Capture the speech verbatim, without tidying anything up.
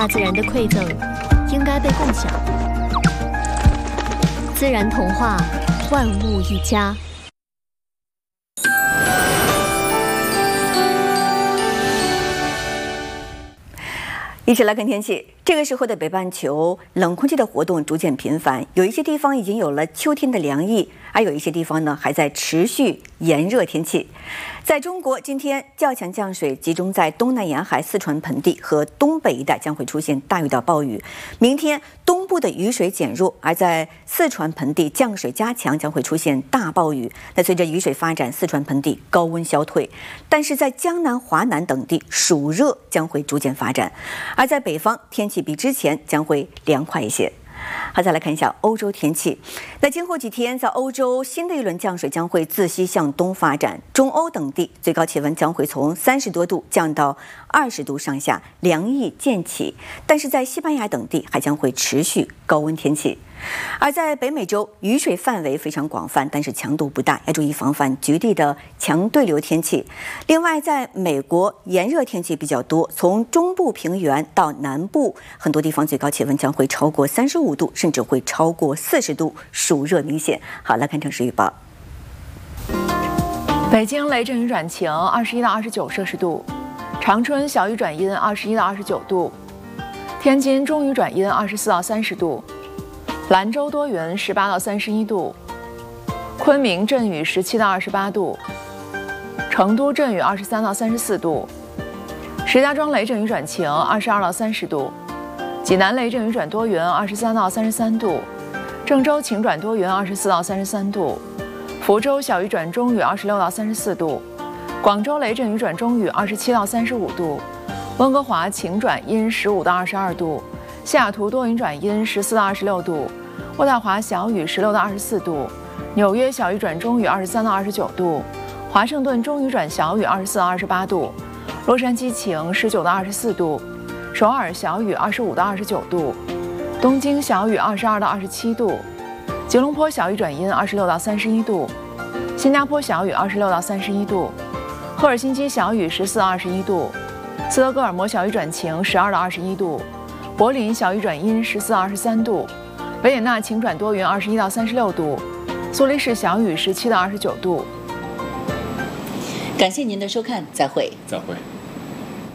大自然的馈赠应该被共享。自然童话，万物一家。 一起来看天气。这个时候的北半球冷空气的活动逐渐频繁，有一些地方已经有了秋天的凉意，而有一些地方呢还在持续炎热天气。在中国，今天较强降水集中在东南沿海四川盆地和东北一带，将会出现大雨到暴雨。明天东部的雨水减弱，而在四川盆地降水加强，将会出现大暴雨。那随着雨水发展，四川盆地高温消退，但是在江南、华南等地暑热将会逐渐发展，而在北方天气比之前将会凉快一些。好，再来看一下欧洲天气。那今后几天，在欧洲新的一轮降水将会自西向东发展，中欧等地最高气温将会从三十多度降到二十度上下，凉意渐起。但是在西班牙等地还将会持续高温天气。而在北美洲，雨水范围非常广泛，但是强度不大，要注意防范局地的强对流天气。另外，在美国炎热天气比较多，从中部平原到南部，很多地方最高气温将会超过三十五度，甚至会超过四十度，暑热明显。好，来看城市预报。 北京雷阵雨转晴，二十一到二十九摄氏度；长春小雨转阴，二十一到二十九度；天津中雨转阴，二十四到三十度。兰州多云，十八到三十一度；昆明阵雨，十七到二十八度；成都阵雨，二十三到三十四度；石家庄雷阵雨转晴，二十二到三十度；济南雷阵雨转多云，二十三到三十三度；郑州晴转多云，二十四到三十三度；福州小雨转中雨，二十六到三十四度；广州雷阵雨转中雨，二十七到三十五度；温哥华晴转阴，十五到二十二度；西雅图多云转阴，十四到二十六度；渥太华小雨，十六到二十四度；纽约小雨转中雨，二十三到二十九度；华盛顿中雨转小雨，二十四到二十八度；洛杉矶晴，十九到二十四度；首尔小雨，二十五到二十九度；东京小雨，二十二到二十七度；吉隆坡小雨转阴，二十六到三十一度；新加坡小雨，二十六到三十一度；赫尔辛基小雨，十四到二十一度；斯德哥尔摩小雨转晴，十二到二十一度；柏林小雨转阴，十四到二十三度；维也纳晴转多云，二十一到三十六度；苏黎世小雨，十七到二十九度。 感谢您的收看，再会。 再会。